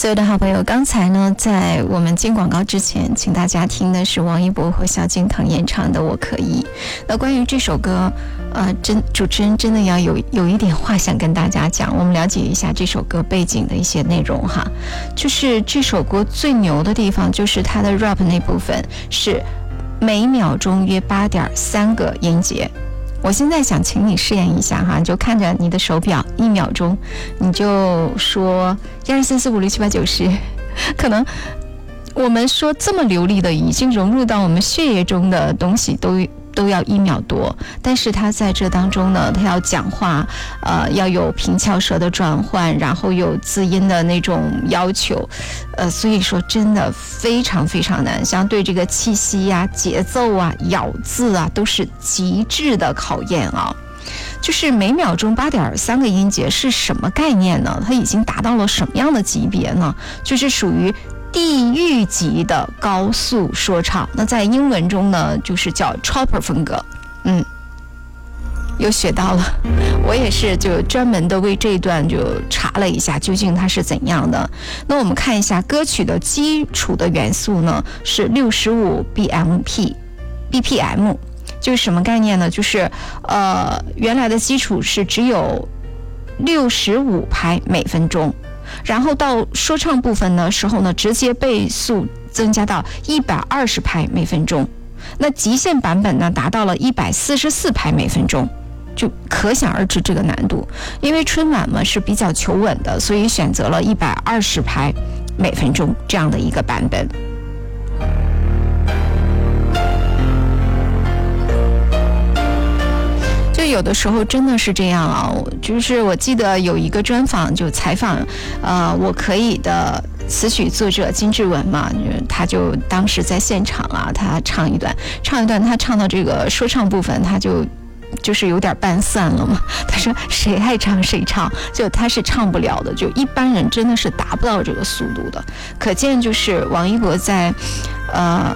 所有的好朋友，刚才呢，在我们进广告之前，请大家听的是王一博和萧敬腾演唱的《我可以》。那关于这首歌，主持人真的要有一点话想跟大家讲，我们了解一下这首歌背景的一些内容哈。就是这首歌最牛的地方，就是它的 rap 那部分是每秒钟约8.3个音节。我现在想请你试验一下哈，你就看着你的手表，1秒钟，你就说1、2、3、4、5、6、7、8、9、10，可能我们说这么流利的，已经融入到我们血液中的东西都要1秒多，但是他在这当中呢，他要讲话，要有平翘舌的转换，然后有字音的那种要求，所以说真的非常非常难，像对这个气息啊、节奏啊、咬字啊，都是极致的考验啊。就是每秒钟8.3个音节是什么概念呢？它已经达到了什么样的级别呢？就是属于地狱级的高速说唱，那在英文中呢，就是叫 chopper 风格。又学到了，我也是就专门的为这一段就查了一下，究竟它是怎样的。那我们看一下歌曲的基础的元素呢，是65 BPM， 就是什么概念呢？就是原来的基础是只有65拍每分钟。然后到说唱部分的时候呢，直接倍速增加到120拍每分钟，那极限版本呢达到了144拍每分钟，就可想而知这个难度。因为春晚嘛是比较求稳的，所以选择了120拍每分钟这样的一个版本。就有的时候真的是这样啊，就是我记得有一个专访就采访我可以的词曲作者金志文嘛，他就当时在现场啊，他唱一段，他唱到这个说唱部分，他就是有点半散了嘛。他说谁爱唱谁唱，就他是唱不了的，就一般人真的是达不到这个速度的。可见就是王一博在